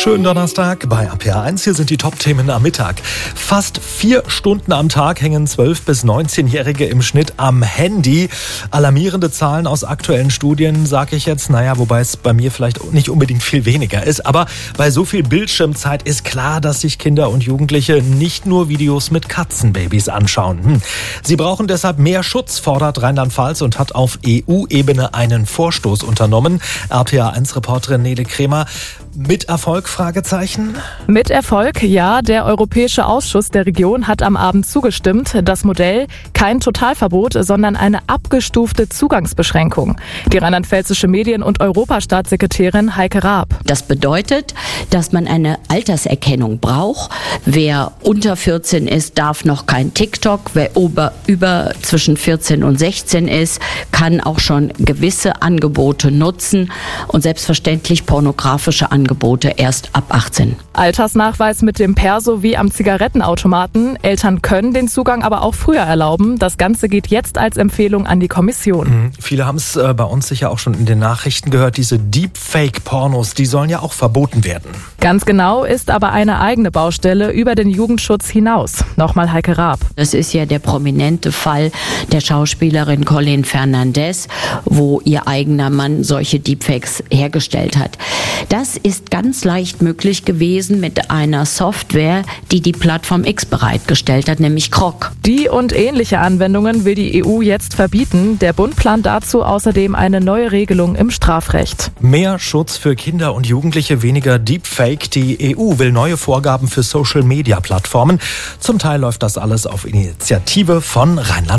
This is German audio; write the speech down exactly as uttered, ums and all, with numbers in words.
Schönen Donnerstag bei A P A eins. Hier sind die Top-Themen am Mittag. Fast vier Stunden am Tag hängen zwölf- bis neunzehnjährige im Schnitt am Handy. Alarmierende Zahlen aus aktuellen Studien, sage ich jetzt. Naja, wobei es bei mir vielleicht nicht unbedingt viel weniger ist. Aber bei so viel Bildschirmzeit ist klar, dass sich Kinder und Jugendliche nicht nur Videos mit Katzenbabys anschauen. Hm. Sie brauchen deshalb mehr Schutz, fordert Rheinland-Pfalz und hat auf E U-Ebene einen Vorstoß unternommen. A P A eins Reporterin Nele Kremer. Mit Erfolg? Fragezeichen? Mit Erfolg, ja. Der Europäische Ausschuss der Region hat am Abend zugestimmt. Das Modell kein Totalverbot, sondern eine abgestufte Zugangsbeschränkung. Die rheinland-pfälzische Medien- und Europastaatssekretärin Heike Raab. Das bedeutet, dass man eine Alterserkennung braucht. Wer unter vierzehn ist, darf noch kein TikTok. Wer über, über zwischen vierzehn und sechzehn ist, kann auch schon gewisse Angebote nutzen und selbstverständlich pornografische Angebote. Angebote erst ab achtzehn. Altersnachweis mit dem Perso wie am Zigarettenautomaten. Eltern können den Zugang aber auch früher erlauben. Das Ganze geht jetzt als Empfehlung an die Kommission. Mhm. Viele haben es äh, bei uns sicher auch schon in den Nachrichten gehört. Diese Deepfake-Pornos, die sollen ja auch verboten werden. Ganz genau, ist aber eine eigene Baustelle über den Jugendschutz hinaus. Nochmal Heike Raab. Das ist ja der prominente Fall der Schauspielerin Colleen Fernandez, wo ihr eigener Mann solche Deepfakes hergestellt hat. Das ist ganz leicht möglich gewesen mit einer Software, die die Plattform X bereitgestellt hat, nämlich Grok. Die und ähnliche Anwendungen will die E U jetzt verbieten. Der Bund plant dazu außerdem eine neue Regelung im Strafrecht. Mehr Schutz für Kinder und Jugendliche, weniger Deepfake. Die E U will neue Vorgaben für Social-Media-Plattformen. Zum Teil läuft das alles auf Initiative von Rheinland-Pfalz.